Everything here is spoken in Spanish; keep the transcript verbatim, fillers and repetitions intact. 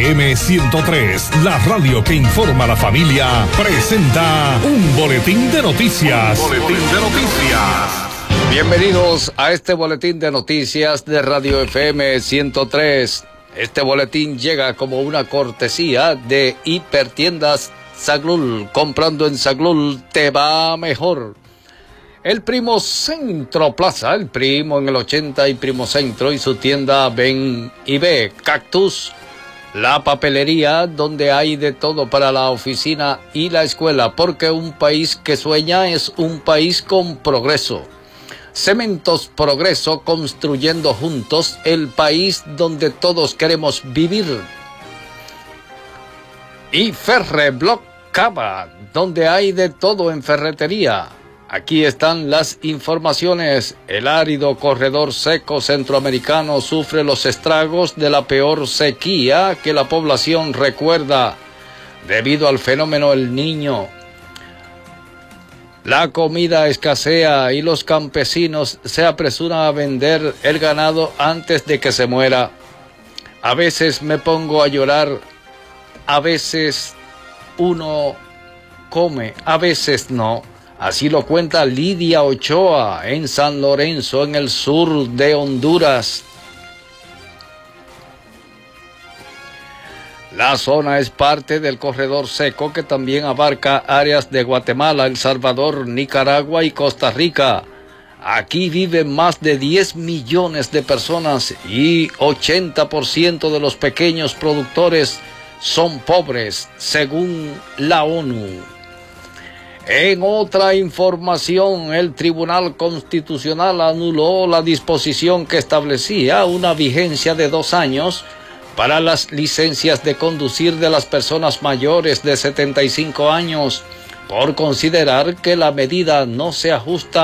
M ciento tres, la radio que informa a la familia, presenta un boletín de noticias. Un boletín de noticias. Bienvenidos a este boletín de noticias de Radio F M ciento tres. Este boletín llega como una cortesía de Hipertiendas Saglul. Comprando en Saglul te va mejor. El Primo Centro Plaza, el Primo en el ochenta y Primo Centro y su tienda Ven y Ve. Cactus, la papelería donde hay de todo para la oficina y la escuela, porque un país que sueña es un país con progreso. Cementos Progreso, construyendo juntos el país donde todos queremos vivir. Y Ferreblock Cava, donde hay de todo en ferretería. Aquí están las informaciones. El árido corredor seco centroamericano sufre los estragos de la peor sequía que la población recuerda debido al fenómeno El Niño. La comida escasea y los campesinos se apresuran a vender el ganado antes de que se muera. A veces me pongo a llorar, a veces uno come, a veces no. Así lo cuenta Lidia Ochoa en San Lorenzo, en el sur de Honduras. La zona es parte del corredor seco que también abarca áreas de Guatemala, El Salvador, Nicaragua y Costa Rica. Aquí viven más de diez millones de personas y ochenta por ciento de los pequeños productores son pobres, según la ONU. En otra información, el Tribunal Constitucional anuló la disposición que establecía una vigencia de dos años para las licencias de conducir de las personas mayores de setenta y cinco años, por considerar que la medida no se ajusta